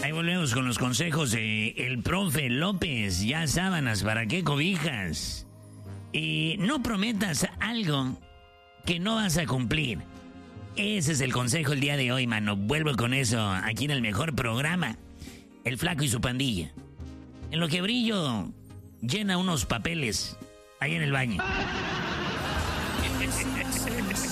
Ahí volvemos con los consejos de el profe López. Ya sábanas, ¿para qué cobijas? Y no prometas algo que no vas a cumplir. Ese es el consejo el día de hoy, mano. Vuelvo con eso aquí en el mejor programa. El Flaco y su pandilla. En lo que Brillo llena unos papeles ahí en el baño.